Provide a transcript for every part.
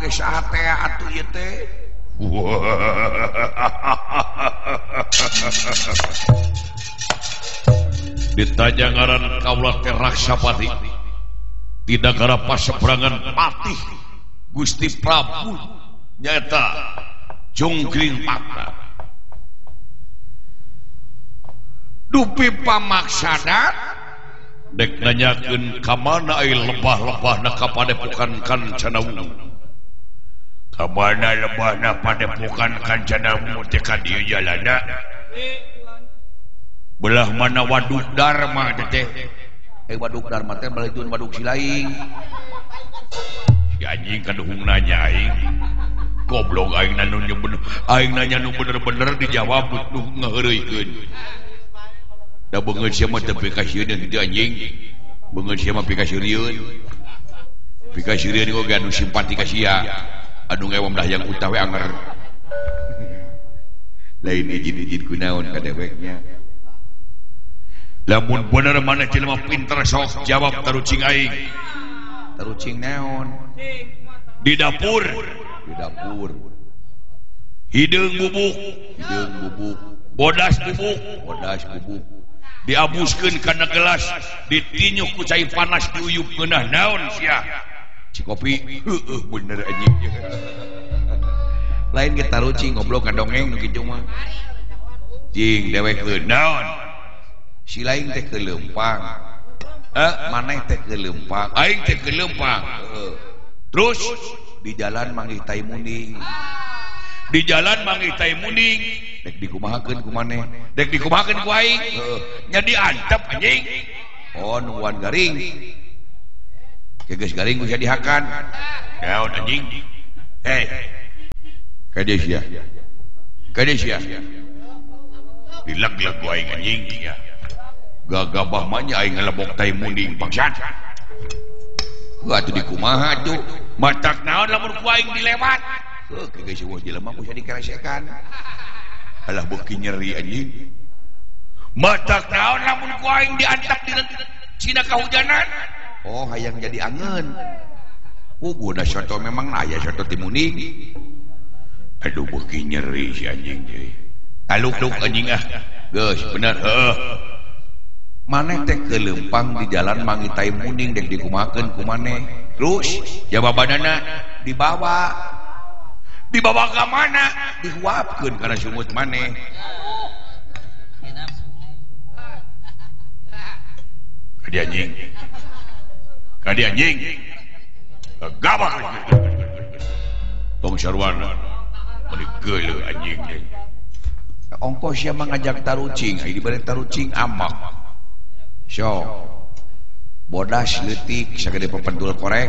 ge sate atuh ieu teh. Ditanya ngaran kaulah teh Raksapati di negara Paseberangan Patih Gusti Prabu nyata Jonggring Patra Dupi pamaksana dek nanyakeun ka mana ai lebah-lebahna ka padepokan Kancana Wungu. Ka mana lebahna padepokan Kancana Wungu teh ka dieu jalanna. Belah mana Waduk Dharma teh? Waduk Dharma teh baleujun Waduk Silaing. Si anjing kaduhung nanya aing. Goblok aing nanya bener. Aing nanya nu bener-bener dijawab nu ngeureuykeun. Da beungeut sia mah teu pikasieun kitu anjing. Beungeut sia mah pikasieun. Pikasieun oge anu simpati ka sia. Anu ngewem dah yang utah we anger. Lain izin-izin kunaon ka deweknya. Lamun bener mana jelema pinter sok jawab tarucing aing. Tarucing naon? Di dapur. Di dapur. Hideung bubuk. Hideung bubuk. Bodas bubuk. Bodas bubuk. Diabuskeun kana gelas, ditinyuh ku cai panas diuyup geunah naon sia? Cikopi. Heueuh bener anjing. Lain ge tarucing goblok kadongeng nu kitu mah. Jing dewekeun naon? Si lain teh kelempang. Maneh teh kelempang. Aing teh kelempang. Terus di jalan manggih tai muning. Di jalan manggih tai muning. Dek dikumahakeun ku maneh. Dek dikumahakeun ku aing. Nya diantep anjing. Oh nuan garing. Geus garing bisa dihakan. Naon anjing? Kade sia. Kade sia. Dileg-leg ku aing anjing ya. Gagabah mah nya aing ngelebok tai muning bangsat. Atuh dikumaha tuh. Matak naon lamun ku aing dilewat. Kagak semua jelema bisa dikeresekan. Alah beuki nyeri anjing. Matak naon lamun ku aing diantap di cina kahujanan. Oh hayang jadi angeun. Guna soto memang aya soto timuning. Aduh beuki nyeri si anjing deui. Aluk-luk anjing ah. Geus bener heuh. Maneh teh kelempang di jalan manggih tai muning dek dikumahakeun ku maneh. Terus jawabanana dibawa. Dibawa ke mana? Dihuapkeun kana sumut maneh. Kadi anjing. Kadi anjing. Gabah. Tong sarwana. Meni geuleuh anjing deui. Ongkos sia mangajak tarucing, ai dibere tarucing amak. So. Bodas leutik sagede pepentul korek.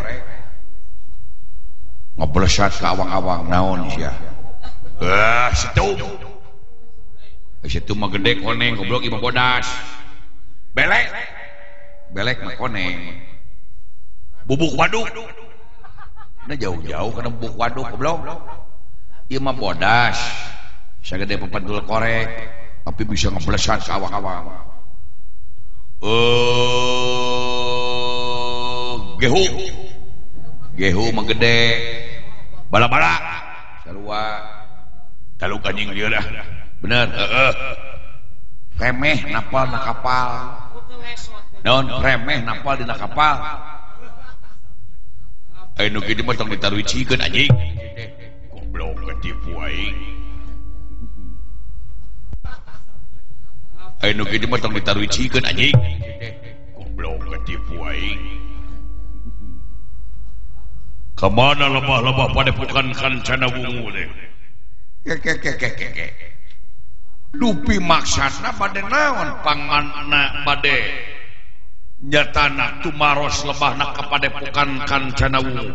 Ngeblesat ke awang-awang naon sia. Situ. Situ mah gede koneng goblok imah bodas. Belek. Belek mah koneng. Bubuk waduk. Nah jauh-jauh kana bubuk waduk goblok. Ieu mah bodas. Sagede pepentul korek tapi bisa ngeblesat ke awang-awang. Gehu. Gehu mah gede. Bala-bala sarua taluk anjing dia dah bener remeh napal na kapal naon remeh napal dina kapal anu kitu mah tong ditaruicikeun anjing goblok ketipu aing anu kitu mah tong ditaruicikeun anjing goblok ketipu aing. Kemana lebah-lebah padepokan Kancana Wungu deh? Dupi maksana bade naon panganna bade nyatana tumaros lebahna ka padepokan Kancana Wungu.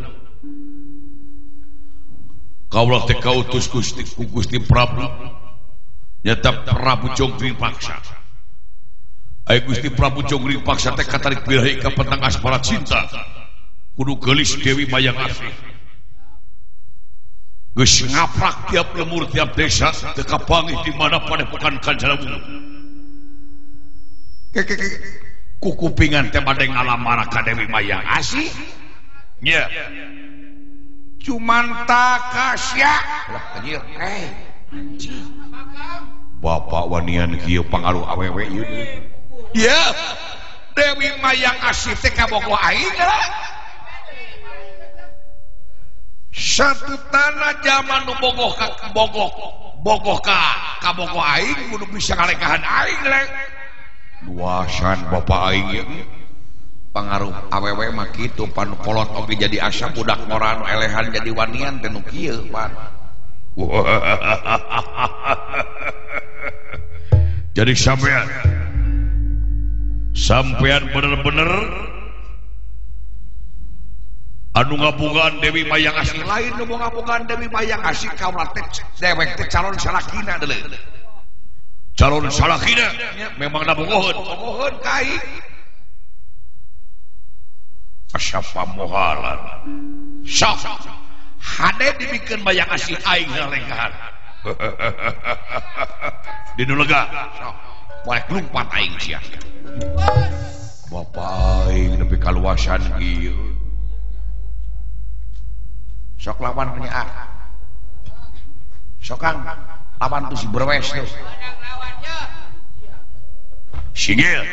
Kaulah teh kautus Gusti Prabu nyata Prabu Jonggring Paksa. Ai Gusti Prabu Jonggring Paksa teh katarik birahi ka petang asmara cinta. Kudu gelis Dewi Mayang Asih. Geus ngaprak tiap lemur tiap desa teu kapangih di mana padepokan Kancana Wungu. Kukupingan teh bade ngalamar ka Dewi Mayang Asih. Nya. cuman takasya lah anjir bapak wanian kieu pangaruh awewe ieu ya Dewi Mayang Asih teh kabogoh aing lah satu tanah zaman nu bogoh ka kabogoh aing kudu bisa ngalekahan aing lek luasan bapak aing ieu pangaruh awewe mah kitu pan kolot oge jadi asa budak ngora anu elehan jadi wanian teh nu kieu pan jadi sampean bener-bener anu ngapungan Dewi Mayang Asih lain nu ngapungan Dewi Mayang Asih kaula teh dewek teh calon salakina deuleu calon salakina memang nabogoheun kai asyapa mohalan sok hade dibikeun Mayang Asih aing ngalengkahan di nu lega sok moal lumpat aing sia bapak aing nepi kaluasan kieu sok lawan nya sok kang lawan tuh si berwes tuh singgil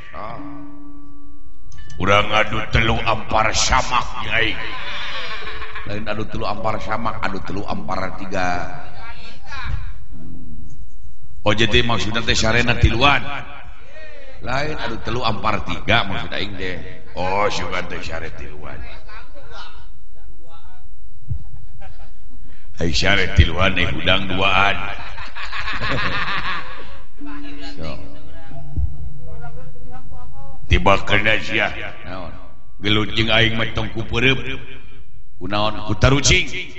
urang adu telu ampar samak nyai lain adu telu ampar samak adu telu ampar tiga oh jadi maksudnya teh sarena tiluan lain adu telu ampar tiga maksud aing deh oh sugan teh sare tiluan ai sare tiluan hudang duaan so. tiba kena sia naon gelut jeung aing mah tong ku peureup kunaon ku tarucing